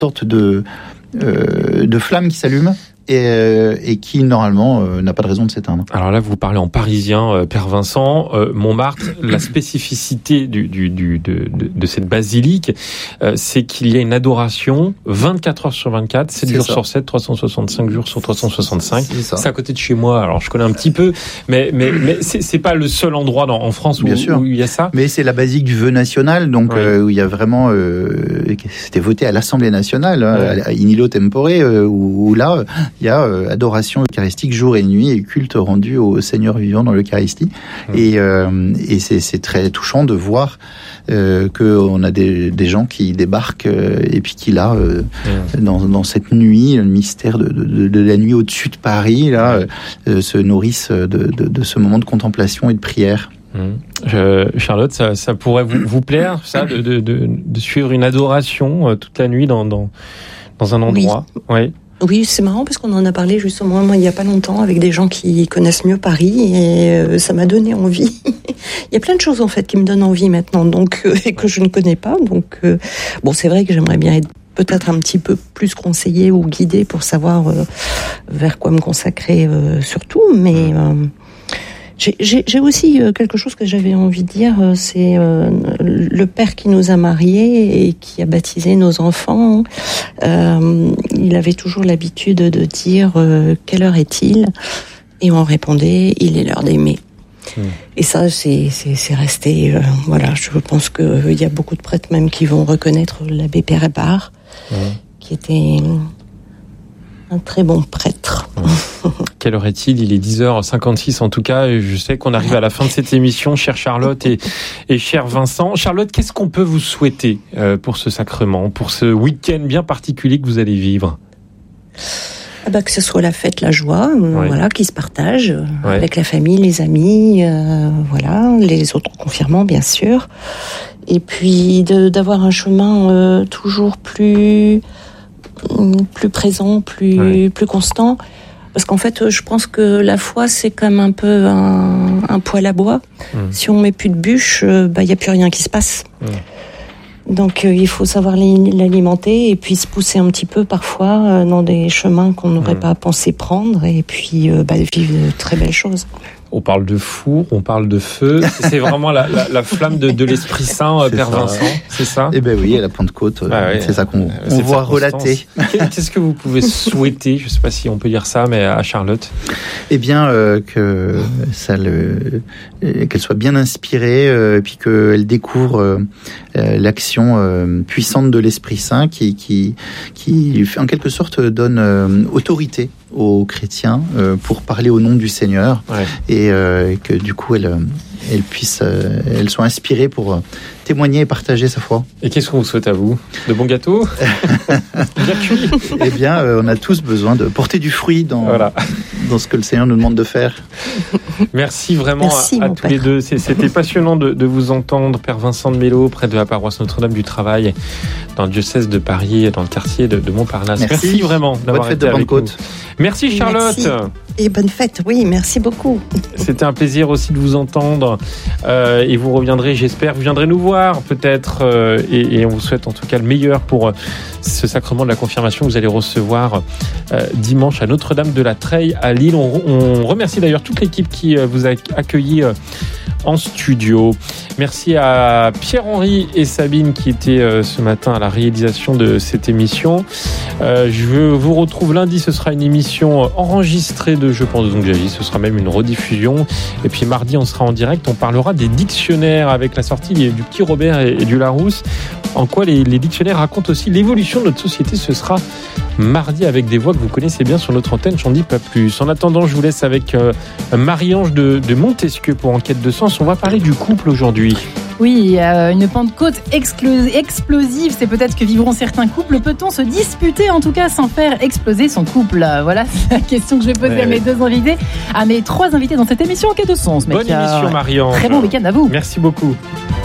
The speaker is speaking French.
sorte de flamme qui s'allume et qui normalement n'a pas de raison de s'éteindre. Alors là, vous parlez en parisien, Père Vincent. Montmartre, la spécificité de cette basilique, c'est qu'il y a une adoration 24 heures sur 24, 7 jours sur 7, 365 jours sur 365. C'est à côté de chez moi, alors je connais un petit peu, mais c'est pas le seul endroit en France où il y a ça. Mais c'est la basilique du vœu national, donc où il y a vraiment, c'était voté à l'Assemblée nationale, à in illo tempore, où là, il y a adoration eucharistique jour et nuit et culte rendu au Seigneur vivant dans l'Eucharistie. Et c'est très touchant de voir qu'on a des gens qui débarquent et puis qui là, dans cette nuit, le mystère de la nuit au-dessus de Paris, là, se nourrissent de ce moment de contemplation et de prière. Charlotte, ça pourrait vous plaire, ça, de suivre une adoration toute la nuit dans un endroit? Oui, c'est marrant parce qu'on en a parlé justement il n'y a pas longtemps avec des gens qui connaissent mieux Paris et ça m'a donné envie. Il y a plein de choses en fait qui me donnent envie maintenant, donc et que je ne connais pas. Donc bon, c'est vrai que j'aimerais bien être peut-être un petit peu plus conseillée ou guidée pour savoir vers quoi me consacrer surtout, mais j'ai aussi quelque chose que j'avais envie de dire, c'est le père qui nous a mariés et qui a baptisé nos enfants. Il avait toujours l'habitude de dire quelle heure est-il ? Et on répondait il est l'heure d'aimer. Et ça, c'est resté. Voilà, je pense qu'il y a beaucoup de prêtres même qui vont reconnaître l'abbé Pérébart, qui était un très bon prêtre. Quelle heure est-il ? Il est 10h56 en tout cas. Et je sais qu'on arrive à la fin de cette émission, chère Charlotte et cher Vincent. Charlotte, qu'est-ce qu'on peut vous souhaiter pour ce sacrement, pour ce week-end bien particulier que vous allez vivre ? Que ce soit la fête, la joie, voilà, qui se partage avec la famille, les amis, voilà, les autres confirmants bien sûr. Et puis d'avoir un chemin toujours plus présent, plus constant. Parce qu'en fait, je pense que la foi, c'est comme un peu un poêle à bois. Si on met plus de bûches, il n'y a plus rien qui se passe. Donc, il faut savoir l'alimenter et puis se pousser un petit peu parfois dans des chemins qu'on n'aurait pas pensé prendre et puis vivre de très belles choses. On parle de four, on parle de feu. C'est vraiment la flamme de l'Esprit Saint, Père Vincent, c'est ça ? Eh ben oui, à la Pentecôte, c'est ça qu'on voit relater. Qu'est-ce que vous pouvez souhaiter, je ne sais pas si on peut dire ça, mais à Charlotte ? Eh bien, que qu'elle soit bien inspirée, et puis qu'elle découvre l'action puissante de l'Esprit Saint qui en quelque sorte donne autorité aux chrétiens pour parler au nom du Seigneur et que du coup elle soit inspirée pour témoigner et partager sa foi. Et qu'est-ce qu'on vous souhaite à vous ? De bons gâteaux ? Bien cuits ? Eh bien, on a tous besoin de porter du fruit dans ce que le Seigneur nous demande de faire. Merci vraiment à tous les deux. C'était passionnant de vous entendre, Père Vincent de Mello, près de la paroisse Notre-Dame du Travail, dans le diocèse de Paris, dans le quartier de Montparnasse. Merci vraiment d'avoir été avec nous. Merci Charlotte. Merci. Et bonne fête, oui, merci beaucoup. C'était un plaisir aussi de vous entendre et vous reviendrez, j'espère, vous viendrez nous voir peut-être et on vous souhaite en tout cas le meilleur pour ce sacrement de la confirmation que vous allez recevoir dimanche à Notre-Dame de la Treille à Lille. On remercie d'ailleurs toute l'équipe qui vous a accueilli en studio. Merci à Pierre-Henri et Sabine qui étaient ce matin à la réalisation de cette émission. Je vous retrouve lundi, ce sera une émission enregistrée de Je pense donc j'agis, ce sera même une rediffusion. Et puis mardi, on sera en direct, on parlera des dictionnaires avec la sortie du petit Robert et du Larousse. En quoi les dictionnaires racontent aussi l'évolution de notre société. Ce sera mardi avec des voix que vous connaissez bien sur notre antenne, j'en dis pas plus. En attendant, je vous laisse avec Marie-Ange de Montesquieu pour Enquête de Sens. On va parler du couple aujourd'hui. Oui, une Pentecôte explosive, c'est peut-être que vivront certains couples. Peut-on se disputer, en tout cas, sans faire exploser son couple ? Voilà, c'est la question que je vais poser à mes deux invités, à mes trois invités dans cette émission Enquête de Sens. Bonne émission, Marie-Ange. Très bon week-end à vous. Merci beaucoup.